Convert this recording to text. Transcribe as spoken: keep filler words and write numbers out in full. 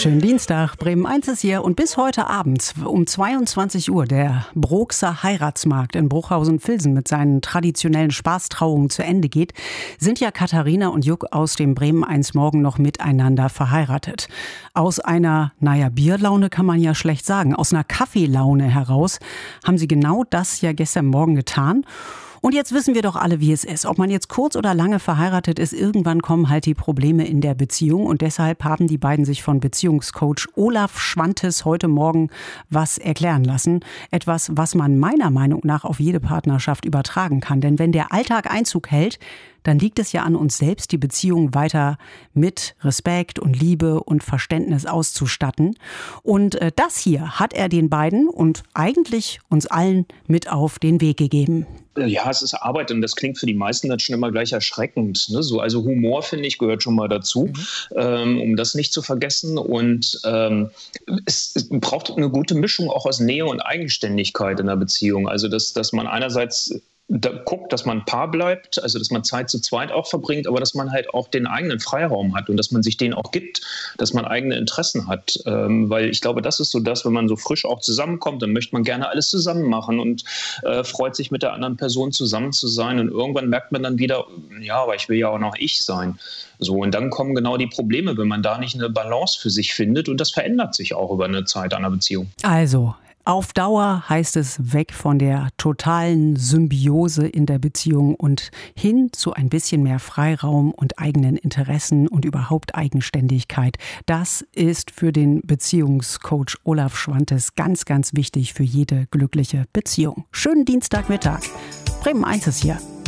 Schönen Dienstag, Bremen eins ist hier und bis heute Abend um zweiundzwanzig Uhr der Brooxer Heiratsmarkt in Bruchhausen-Vilsen mit seinen traditionellen Spaßtrauungen zu Ende geht, sind ja Katharina und Juck aus dem Bremen eins Morgen noch miteinander verheiratet. Aus einer, naja, Bierlaune kann man ja schlecht sagen, aus einer Kaffeelaune heraus haben sie genau das ja gestern Morgen getan. Und jetzt wissen wir doch alle, wie es ist. Ob man jetzt kurz oder lange verheiratet ist, irgendwann kommen halt die Probleme in der Beziehung. Und deshalb haben die beiden sich von Beziehungscoach Olaf Schwantes heute Morgen was erklären lassen. Etwas, was man meiner Meinung nach auf jede Partnerschaft übertragen kann. Denn wenn der Alltag Einzug hält, dann liegt es ja an uns selbst, die Beziehung weiter mit Respekt und Liebe und Verständnis auszustatten. Und äh, das hier hat er den beiden und eigentlich uns allen mit auf den Weg gegeben. Ja, es ist Arbeit und das klingt für die meisten dann schon immer gleich erschreckend. Ne? So, also Humor, finde ich, gehört schon mal dazu, mhm. ähm, um das nicht zu vergessen. Und ähm, es, es braucht eine gute Mischung auch aus Nähe und Eigenständigkeit in der Beziehung. Also dass, dass man einerseits da guckt, dass man ein Paar bleibt, also dass man Zeit zu zweit auch verbringt, aber dass man halt auch den eigenen Freiraum hat und dass man sich den auch gibt, dass man eigene Interessen hat. Ähm, weil ich glaube, das ist so das, wenn man so frisch auch zusammenkommt, dann möchte man gerne alles zusammen machen und äh, freut sich mit der anderen Person zusammen zu sein und irgendwann merkt man dann wieder, ja, aber ich will ja auch noch ich sein. So, und dann kommen genau die Probleme, wenn man da nicht eine Balance für sich findet und das verändert sich auch über eine Zeit einer Beziehung. Also, auf Dauer heißt es weg von der totalen Symbiose in der Beziehung und hin zu ein bisschen mehr Freiraum und eigenen Interessen und überhaupt Eigenständigkeit. Das ist für den Beziehungscoach Olaf Schwantes ganz, ganz wichtig für jede glückliche Beziehung. Schönen Dienstagmittag. Bremen eins ist hier.